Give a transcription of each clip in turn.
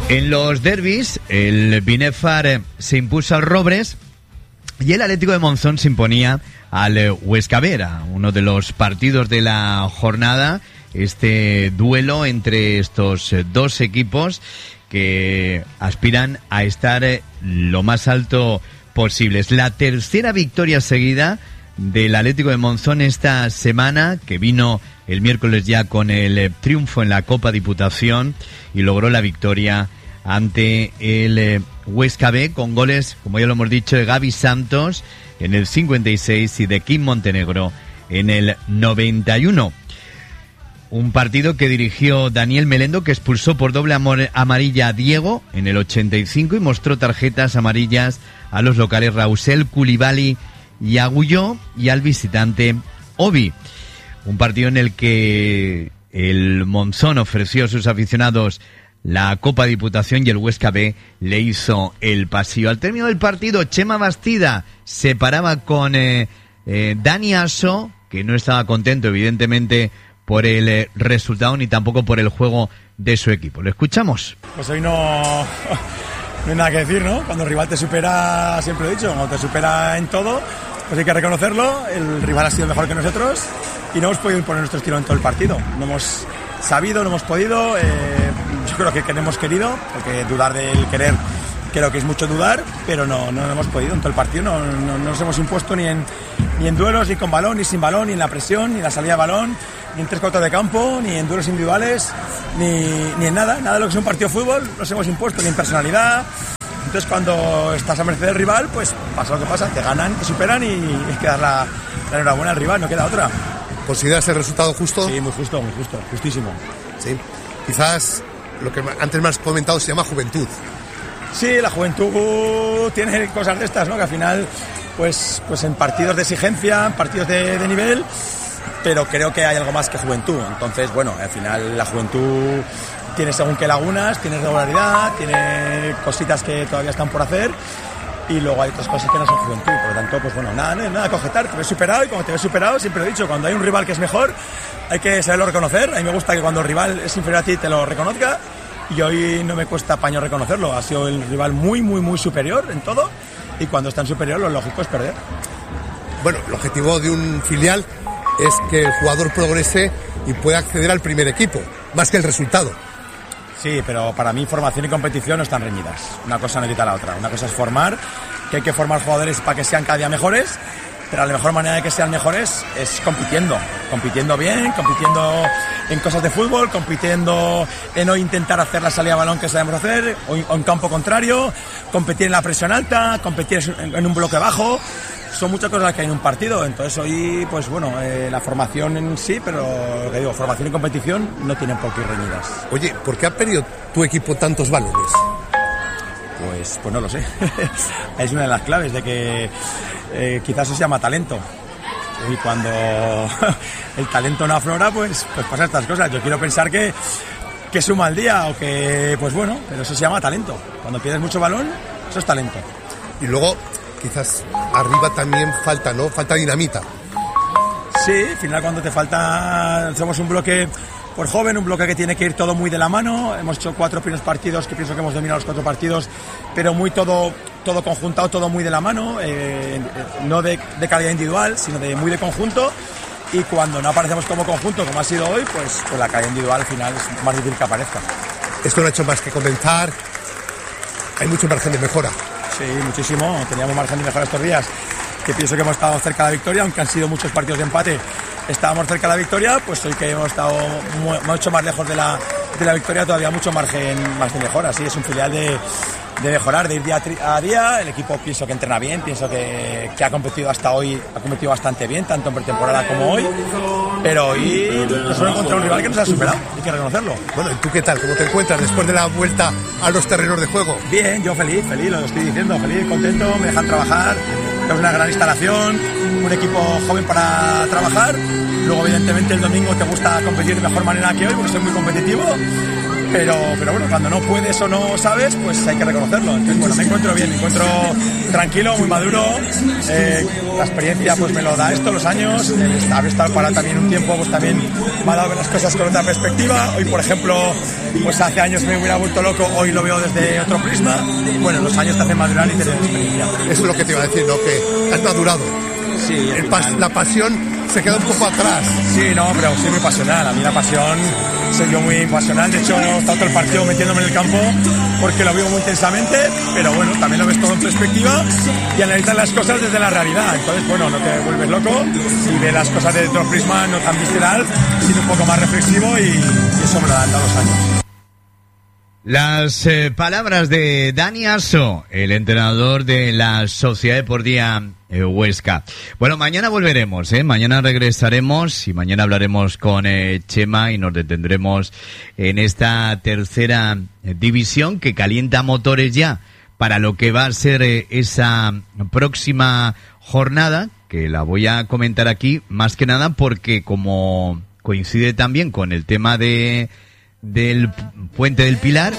En los derbis, el Binefar se impuso al Robres y el Atlético de Monzón se imponía al Huesca B. Uno de los partidos de la jornada, este duelo entre estos dos equipos que aspiran a estar lo más alto posible. Es la tercera victoria seguida del Atlético de Monzón esta semana, que vino el miércoles ya con el triunfo en la Copa Diputación y logró la victoria ante el Huesca B con goles, como ya lo hemos dicho, de Gaby Santos en el 56 y de Kim Montenegro en el 91. Un partido que dirigió Daniel Melendo, que expulsó por doble amarilla a Diego en el 85 y mostró tarjetas amarillas a los locales Rausel, Koulibaly y Agulló y al visitante Obi. Un partido en el que el Monzón ofreció a sus aficionados la Copa Diputación y el Huesca B le hizo el pasillo. Al término del partido, Chema Bastida se paraba con Dani Aso, que no estaba contento evidentemente por el resultado ni tampoco por el juego de su equipo. ¿Lo escuchamos? Pues hoy no hay nada que decir, ¿no? Cuando el rival te supera, siempre he dicho, cuando te supera en todo, pues hay que reconocerlo. El rival ha sido mejor que nosotros y no hemos podido imponer nuestro estilo en todo el partido. No hemos sabido, no hemos podido. Yo creo que hemos querido, porque dudar del querer creo que es mucho dudar, pero no hemos podido en todo el partido. No nos hemos impuesto ni en duelos, ni con balón, ni sin balón, ni en la presión, ni en la salida de balón, ni en 3-4 de campo, ni en duelos individuales, ni en nada de lo que es un partido de fútbol nos hemos impuesto, ni en personalidad. Entonces cuando estás a merced del rival, pues pasa lo que pasa, te ganan, te superan y hay que dar la enhorabuena al rival, no queda otra. ¿Consideras el resultado justo? Sí, muy justo, justísimo. Sí, quizás lo que antes me has comentado se llama juventud. Sí, la juventud tiene cosas de estas, ¿no? Que al final, pues en partidos de exigencia, en partidos de nivel, pero creo que hay algo más que juventud. Entonces, bueno, al final la juventud tiene según qué lagunas, tiene regularidad, tiene cositas que todavía están por hacer y luego hay otras cosas que no son juventud. Por lo tanto, pues bueno, nada que objetar, te ves superado y como te ves superado, siempre lo he dicho, cuando hay un rival que es mejor, hay que saberlo reconocer. A mí me gusta que cuando el rival es inferior a ti te lo reconozca y hoy no me cuesta paño reconocerlo. Ha sido el rival muy, muy, muy superior en todo y cuando es tan superior lo lógico es perder. Bueno, el objetivo de un filial es que el jugador progrese y pueda acceder al primer equipo, más que el resultado. Sí, pero para mí formación y competición no están reñidas. Una cosa no quita la otra. Una cosa es formar, que hay que formar jugadores para que sean cada día mejores, pero la mejor manera de que sean mejores es compitiendo bien, compitiendo en cosas de fútbol, compitiendo en no intentar hacer la salida de balón que sabemos hacer, o en campo contrario, competir en la presión alta, competir en un bloque bajo. Son muchas cosas que hay en un partido, entonces hoy, pues bueno, la formación en sí, pero lo que digo, formación y competición no tienen por qué ir reñidas. Oye, ¿por qué ha perdido tu equipo tantos balones? Pues no lo sé. Es una de las claves de que quizás eso se llama talento. Y cuando el talento no aflora, pues pasan estas cosas. Yo quiero pensar que es un mal día o que, pues bueno, pero eso se llama talento. Cuando pierdes mucho balón, eso es talento. Y luego, quizás arriba también falta, ¿no? Falta dinamita. Sí, al final cuando te falta, somos un bloque por joven, un bloque que tiene que ir todo muy de la mano. Hemos hecho 4 primeros partidos, que pienso que hemos dominado los 4 partidos, pero muy todo conjuntado, todo muy de la mano, no de calidad individual, sino muy de conjunto. Y cuando no aparecemos como conjunto, como ha sido hoy, pues la calidad individual al final es más difícil que aparezca. Esto no ha hecho más que comenzar. Hay mucho margen de mejora. Sí, muchísimo. Teníamos margen de mejora estos días, que pienso que hemos estado cerca de la victoria, aunque han sido muchos partidos de empate. Estábamos cerca de la victoria, pues hoy que hemos estado mucho más lejos de la victoria, todavía mucho margen más de mejora. Sí, es un filial de mejorar, de ir día a día. El equipo pienso que entrena bien, pienso que ha competido hasta hoy, ha competido bastante bien, tanto en pretemporada como hoy. Pero hoy nos hemos encontrado un rival que nos ha superado, hay que reconocerlo. Bueno, ¿y tú qué tal? ¿Cómo te encuentras después de la vuelta a los terrenos de juego? Bien, yo feliz, lo estoy diciendo, feliz, contento, me dejan trabajar. Es una gran instalación, un equipo joven para trabajar. Luego, evidentemente, el domingo te gusta competir de mejor manera que hoy, porque soy muy competitivo. pero bueno, cuando no puedes o no sabes, pues hay que reconocerlo. Entonces, bueno, me encuentro bien, me encuentro tranquilo, muy maduro, la experiencia pues me lo da esto, los años, haber estado para también un tiempo, pues también me ha dado las cosas con otra perspectiva. Hoy, por ejemplo, pues hace años me hubiera vuelto loco, hoy lo veo desde otro prisma. Bueno, los años te hacen madurar y te dan experiencia. Eso es lo que te iba a decir, ¿no? Que has madurado. Sí, la pasión se queda un poco atrás. Sí, no, pero soy muy pasional. A mí la pasión, soy yo muy pasional. De hecho, he estado todo el partido metiéndome en el campo porque lo vivo muy intensamente, pero bueno, también lo ves todo en perspectiva y analizas las cosas desde la realidad. Entonces, bueno, no te vuelves loco y ves las cosas desde otro prisma no tan visceral, sino un poco más reflexivo y eso me lo han dado los años. Las palabras de Dani Aso, el entrenador de la Sociedad Deportiva Huesca. Bueno, mañana volveremos, mañana regresaremos y mañana hablaremos con Chema y nos detendremos en esta tercera división que calienta motores ya para lo que va a ser esa próxima jornada, que la voy a comentar aquí más que nada porque como coincide también con el tema del Puente del Pilar.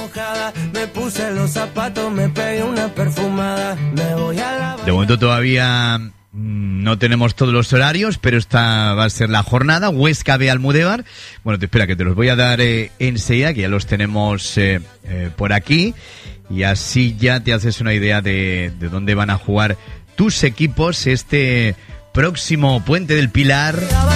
De momento todavía no tenemos todos los horarios, pero esta va a ser la jornada. Huesca B Almudévar. Bueno, te espera que te los voy a dar enseguida, que ya los tenemos por aquí. Y así ya te haces una idea de dónde van a jugar tus equipos este próximo Puente del Pilar.